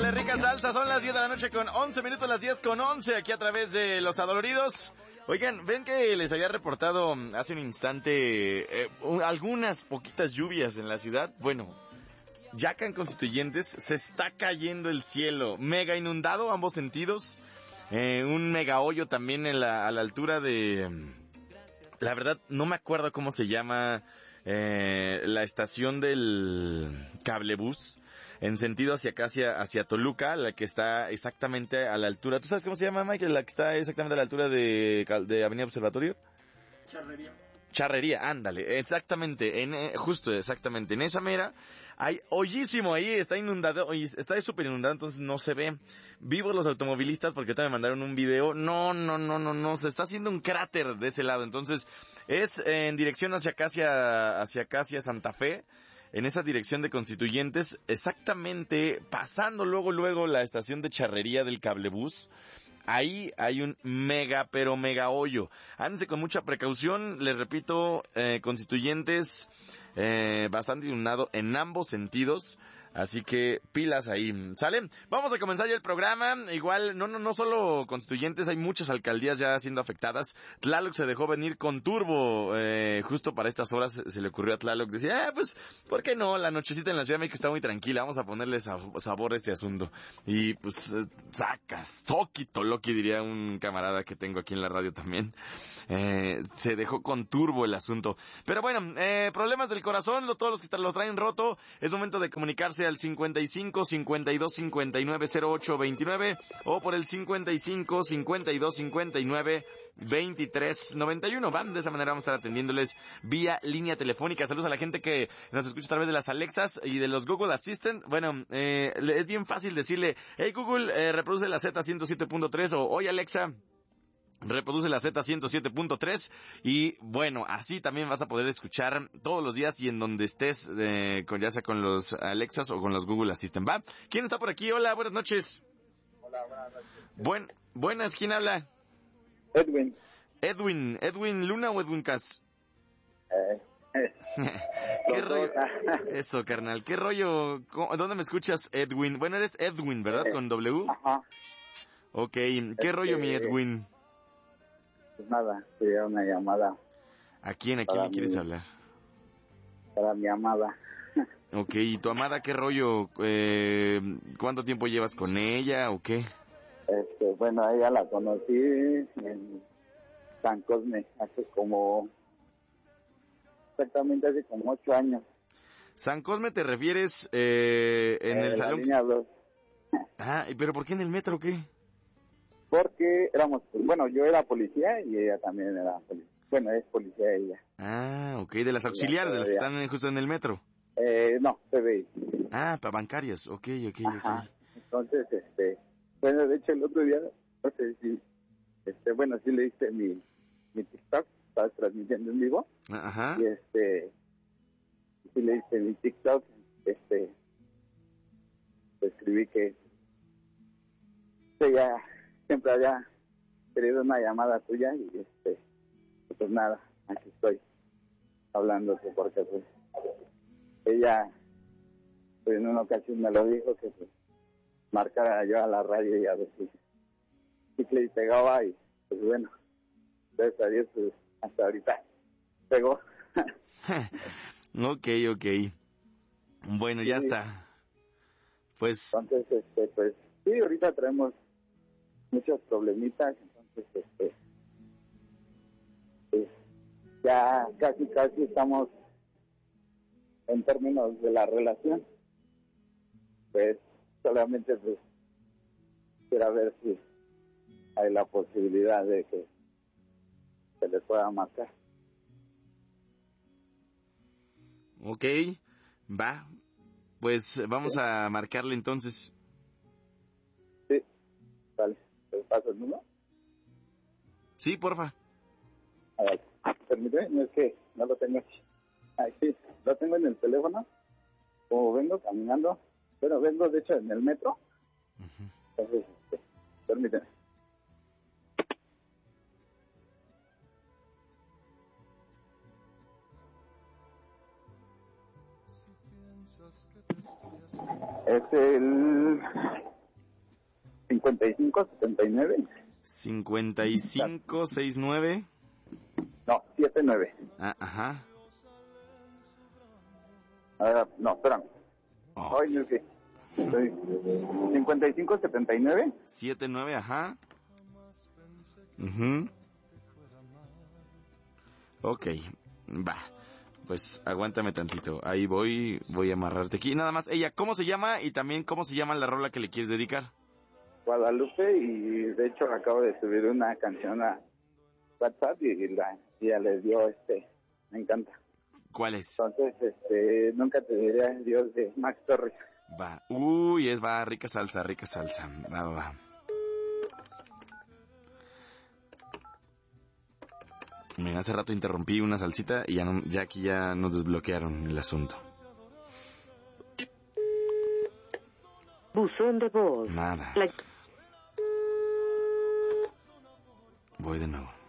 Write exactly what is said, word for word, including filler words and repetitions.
Sale rica salsa, son las diez de la noche con once minutos, las diez con once, aquí a través de Los Adoloridos. Oigan, ven que les había reportado hace un instante eh, un, algunas poquitas lluvias en la ciudad. Bueno, ya acá en Constituyentes se está cayendo el cielo, mega inundado ambos sentidos, eh, un mega hoyo también en la, a la altura de... La verdad, no me acuerdo cómo se llama eh, la estación del cablebús. En sentido hacia acá, hacia, hacia Toluca, la que está exactamente a la altura. ¿Tú sabes cómo se llama, Mike? La que está exactamente a la altura de, de Avenida Observatorio. Charrería. Charrería, ándale, exactamente, en, eh, justo exactamente, en esa mera, hay hoyísimo ahí, está inundado, está súper inundado, entonces no se ve. Vivos los automovilistas, porque ahorita me mandaron un video, no, no, no, no, no, se está haciendo un cráter de ese lado, entonces es eh, en dirección hacia acá, hacia, hacia acá, hacia Santa Fe. En esa dirección de Constituyentes, exactamente pasando luego, luego la estación de Charrería del cablebús, ahí hay un mega, pero mega hoyo. Ándense con mucha precaución, les repito, eh, Constituyentes, eh, bastante inundado en ambos sentidos. Así que pilas ahí, ¿sale? Vamos a comenzar ya el programa. Igual, no, no, no solo Constituyentes, hay muchas alcaldías ya siendo afectadas. Tlaloc se dejó venir con turbo, eh, justo para estas horas se le ocurrió a Tlaloc, decía, ah, pues, ¿por qué no? La nochecita en la Ciudad de México está muy tranquila, vamos a ponerle sabor a este asunto. Y pues, eh, sacas, soquito, loqui, diría un camarada que tengo aquí en la radio también. Eh, se dejó con turbo el asunto. Pero bueno, eh, problemas del corazón, lo, todos los que los traen roto, es momento de comunicarse al cincuenta y cinco, cincuenta y dos, cincuenta y nueve, cero ocho, veintinueve o por el cincuenta y cinco, cincuenta y dos, cincuenta y nueve, veintitrés, noventa y uno. Van, de esa manera vamos a estar atendiéndoles vía línea telefónica. Saludos a la gente que nos escucha a través de las Alexas y de los Google Assistant. Bueno, eh, es bien fácil decirle, hey Google, eh, reproduce la Z ciento siete punto tres o oye Alexa, reproduce la Z ciento siete punto tres y bueno, así también vas a poder escuchar todos los días y en donde estés, eh, con, ya sea con los Alexas o con los Google Assistant, ¿va? ¿Quién está por aquí? Hola, buenas noches. Hola, buenas noches. Buen, buenas, ¿quién habla? Edwin. Edwin, ¿Edwin Luna o Edwin Cas? Eh, eh. ¿Qué rollo? Eso, carnal, ¿qué rollo? ¿Dónde me escuchas, Edwin? Bueno, eres Edwin, ¿verdad? Eh, Con W. Ajá. Ok, ¿qué este, rollo, mi Edwin? Pues nada, quería una llamada. ¿A quién? ¿A quién le quieres hablar? Para mi amada. Ok, ¿y tu amada qué rollo? Eh, ¿Cuánto tiempo llevas con ella o qué? Este, bueno, a ella la conocí en San Cosme hace como, exactamente hace como ocho años. ¿San Cosme te refieres eh, en eh, el la salón? Línea dos. Ah, ¿pero por qué en el metro o qué? Porque éramos, bueno, yo era policía y ella también era policía. Bueno, es policía ella. Ah, ok, de las auxiliares, de las que están justo en el metro. Eh, no, P B I. Ah, para bancarias, ok, ok, Ajá. ok. Entonces, este, bueno, de hecho el otro día, no sé si, este, bueno, sí le hice mi, mi TikTok, estaba transmitiendo en vivo. Ajá. Y este, sí le hice mi TikTok, este, escribí que ella siempre había querido una llamada tuya y este, pues nada, aquí estoy hablándote porque pues ella pues en una ocasión me lo dijo que pues marcara yo a la radio y a ver si chicle y pegaba y pues bueno, gracias a Dios pues hasta ahorita pegó. Ok, ok. Bueno, ya Sí. está. Pues... Entonces, este, pues sí, ahorita traemos muchos problemitas, entonces este pues ya casi casi estamos en términos de la relación, pues solamente pues quiero ver si hay la posibilidad de que se le pueda marcar. Ok, va, pues vamos ¿Sí? a marcarle entonces. Sí, vale, ¿te paso el número? Sí, porfa. A ver, permíteme, no es que no lo tengo aquí. Ay, sí, lo tengo en el teléfono, como vengo caminando, pero vengo de hecho en el metro. Uh-huh. Entonces, este, permíteme. Es el cincuenta y cinco setenta y nueve. cincuenta y cinco sesenta y nueve. No, setenta y nueve. Ah, ajá. Ah, no, espérame. Oh. Ay, no sé. Estoy... cincuenta y cinco setenta y nueve. setenta y nueve, ajá. Mhm. Ok, va. Pues aguántame tantito. Ahí voy, voy a amarrarte aquí. Nada más, ella, ¿cómo se llama? Y también, ¿cómo se llama la rola que le quieres dedicar? Guadalupe, y de hecho acabo de subir una canción a WhatsApp y la y ya les dio, este, me encanta. ¿Cuál es? Entonces, este, nunca te diré adiós de Max Torres. Va. Uy, es va, rica salsa, rica salsa. Va, va, va. Mira, hace rato interrumpí una salsita y ya, no, ya aquí ya nos desbloquearon el asunto. Buzón de voz. Nada. La... Voy de nuevo.